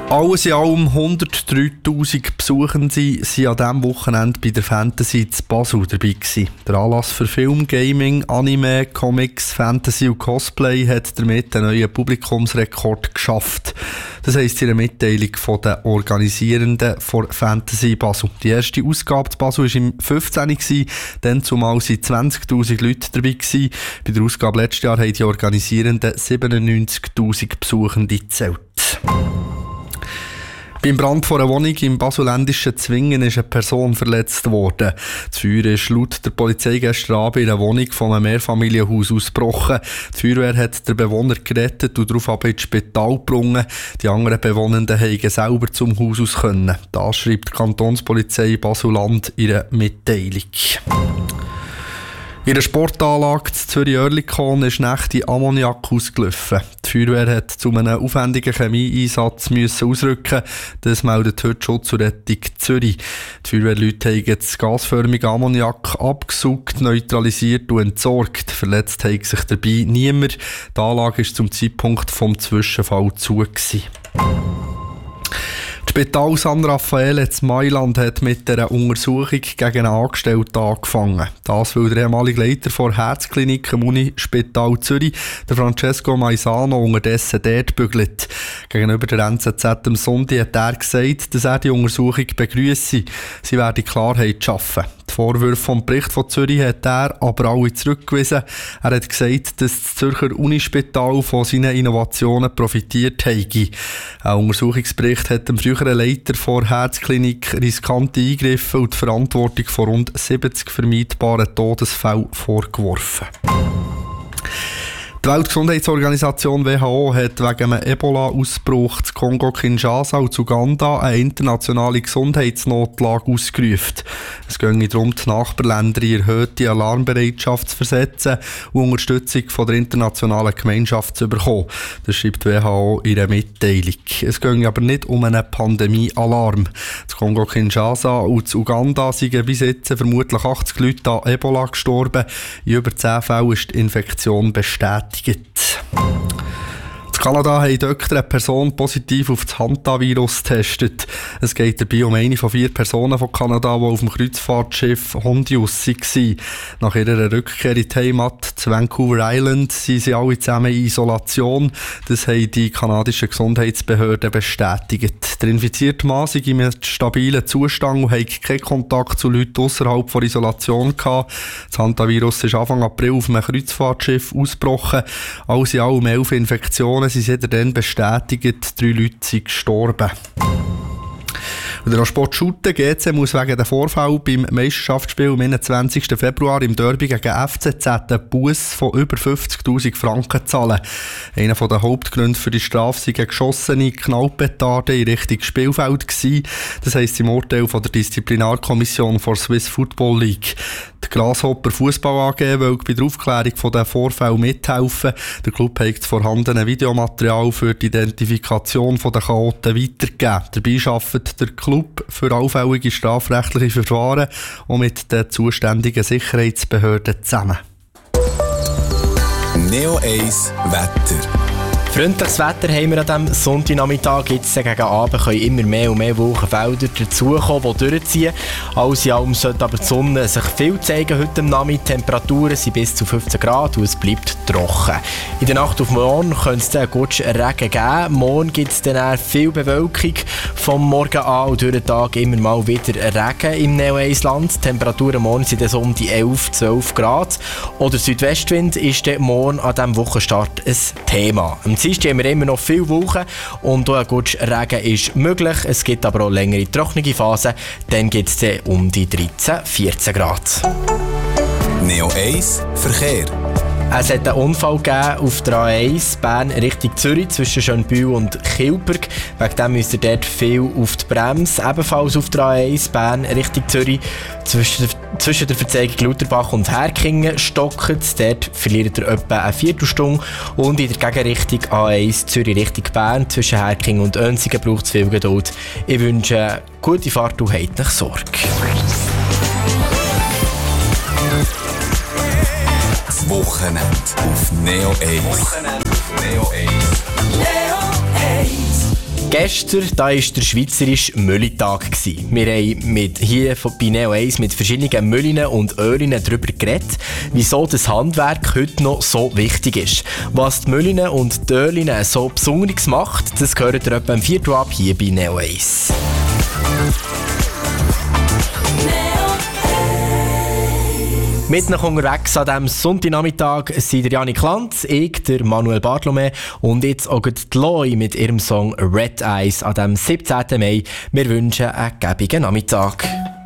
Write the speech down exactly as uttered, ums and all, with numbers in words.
Alles in allem hundertdreitausend Besuchende waren an diesem Wochenende bei der Fantasy in Basel dabei gewesen. Der Anlass für Film, Gaming, Anime, Comics, Fantasy und Cosplay hat damit einen neuen Publikumsrekord geschafft. Das heisst in einer Mitteilung von den Organisierenden von Fantasy Basel. Die erste Ausgabe zu Basel war im fünfzehn, dann zumal waren zwanzigtausend Leute dabei gewesen. Bei der Ausgabe letztes Jahr haben die Organisierenden siebenundneunzigtausend Besuchende gezählt. Beim Brand vor einer Wohnung im baselländischen Zwingen ist eine Person verletzt worden. Das Feuer ist laut der Polizei gestern Abend in einer Wohnung von einem Mehrfamilienhaus ausgebrochen. Die Feuerwehr hat den Bewohner gerettet und daraufhin ins Spital gebracht. Die anderen Bewohnenden konnten selber zum Haus aus können. Das schreibt die Kantonspolizei Basel-Land in einer Mitteilung. In der Sportanlage zu Zürich-Oerlikon ist Nächte Ammoniak ausgelaufen. Die Feuerwehr hat zu einem aufwendigen Chemieeinsatz müssen ausrücken. Das meldet heute Schutz und Rettung Zürich. Die Feuerwehrleute haben das gasförmige Ammoniak abgesaugt, neutralisiert und entsorgt. Verletzt hat sich dabei niemand. Die Anlage war zum Zeitpunkt des Zwischenfalls zu gewesen. Das Spital San Raffaele in Mailand hat mit einer Untersuchung gegen einen Angestellten angefangen. Das, weil der ehemalige Leiter der Herzklinik im Unispital Zürich, der Francesco Maisano, unterdessen dort bügelt. Gegenüber der N Z Z am Sonntag hat er gesagt, dass er die Untersuchung begrüsse. Sie werde Klarheit schaffen. Die Vorwürfe vom Bericht von Zürich hat er aber alle zurückgewiesen. Er hat gesagt, dass das Zürcher Unispital von seinen Innovationen profitiert habe. Ein Untersuchungsbericht hat dem früheren Leiter der Herzklinik riskante Eingriffe und die Verantwortung von rund siebzig vermeidbaren Todesfällen vorgeworfen. Die Weltgesundheitsorganisation W H O hat wegen einem Ebola-Ausbruch zu Kongo-Kinshasa und zu Uganda eine internationale Gesundheitsnotlage ausgerufen. Es ginge darum, die Nachbarländer in erhöhte Alarmbereitschaft zu versetzen und Unterstützung von der internationalen Gemeinschaft zu bekommen. Das schreibt die W H O in einer Mitteilung. Es ginge aber nicht um einen Pandemie-Alarm. Zu Kongo-Kinshasa und zu Uganda sind bis jetzt vermutlich achtzig Leute an Ebola gestorben. In über zehn Fällen ist die Infektion bestätigt. In Kanada haben Doktor eine Person positiv auf das Hanta-Virus getestet. Es geht dabei um eine von vier Personen von Kanada, die auf dem Kreuzfahrtschiff Hondius waren. Nach ihrer Rückkehr in die Heimat zu Vancouver Island sind sie alle zusammen in Isolation. Das haben die kanadischen Gesundheitsbehörden bestätigt. Der infizierte Mann sei in einem stabilen Zustand und hatte keinen Kontakt zu Leuten außerhalb der Isolation gehabt. Das Hanta-Virus ist Anfang April auf einem Kreuzfahrtschiff ausgebrochen. Alles in allem elf Infektionen. Sie sind dann bestätigt, drei Leute sind gestorben. Und der Sport Shooten G C muss wegen der Vorfall beim Meisterschaftsspiel am einundzwanzigsten Februar im Derby gegen F C Z einen Buss von über fünfzigtausend Franken zahlen. Einer der Hauptgründe für die Strafe sei eine geschossene Knallpetarde in Richtung Spielfeld gewesen. Das heisst im Urteil von der Disziplinarkommission der Swiss Football League. Die Grasshopper Fußball A G will bei der Aufklärung von den Vorfällen mithelfen. Der Club hat das vorhandene Videomaterial für die Identifikation der Chaoten weitergegeben. Dabei arbeitet der Club für allfällige strafrechtliche Verfahren und mit den zuständigen Sicherheitsbehörden zusammen. Neo eins Wetter. Freundliches Wetter haben wir an diesem Sonntagnachmittag. Jetzt gegen Abend können immer mehr und mehr Wolkenfelder dazukommen, die durchziehen. Alles in allem sollte aber die Sonne sich viel zeigen heute Nachmittag. Die Temperaturen sind bis zu fünfzehn Grad und es bleibt trocken. In der Nacht auf morgen könnte es dann gut Regen geben. Morgen gibt es dann viel Bewölkung vom Morgen an und durch den Tag immer mal wieder Regen im Neo eins Land. Die Temperaturen morgen sind dann so um die elf, zwölf Grad. Oder Südwestwind ist dann morgen an diesem Wochenstart ein Thema. Am Dienstag haben wir immer noch viele Wolken und auch ein guter Regen ist möglich. Es gibt aber auch längere trockene Phasen. Dann gibt es dann um die dreizehn, vierzehn Grad. Neo eins Verkehr. Es hat einen Unfall gegeben auf der A eins Bern Richtung Zürich zwischen Schönbühl und Kilberg. Wegen dem müsst ihr dort viel auf die Bremse. Ebenfalls auf der A eins Bern Richtung Zürich zwischen, zwischen der Verzeigung Lutherbach und Herkingen stockt. Dort verliert ihr etwa eine Viertelstunde. Und in der Gegenrichtung A eins Zürich Richtung Bern zwischen Herkingen und Önsigen braucht es viel Geduld. Ich wünsche gute Fahrt und habt nicht Sorge. Wochenende auf Neo eins. Wochenende auf Neo eins. Neo eins. Gestern da war der schweizerische Müllitag. Wir haben mit, hier bei Neo eins mit verschiedenen Müllen und Ölen darüber geredet, wieso das Handwerk heute noch so wichtig ist. Was die Müllen und die Ölen so besonders macht, das gehört ihr etwa am vierten ab hier bei Neo eins. Mit noch unterwegs an diesem Sonntagnachmittag sind der Janik Lanz, ich, der Manuel Bartolomä und jetzt auch die Loi mit ihrem Song Red Eyes an diesem siebzehnten Mai. Wir wünschen einen gäbigen Nachmittag.